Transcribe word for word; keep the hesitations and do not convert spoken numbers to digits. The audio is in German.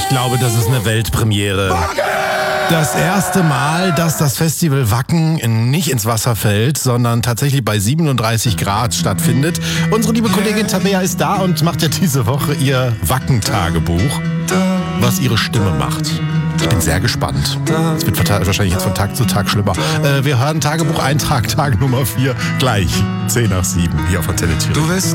Ich glaube, das ist eine Weltpremiere. Das erste Mal, dass das Festival Wacken nicht ins Wasser fällt, sondern tatsächlich bei siebenunddreißig Grad stattfindet. Unsere liebe Kollegin Tabea ist da und macht ja diese Woche ihr Wacken-Tagebuch, was ihre Stimme macht. Ich bin sehr gespannt. Es wird wahrscheinlich jetzt von Tag zu Tag schlimmer. Äh, wir hören Tagebucheintrag, Tag Nummer vier, gleich zehn nach sieben hier auf Antenne Thüringen. Du willst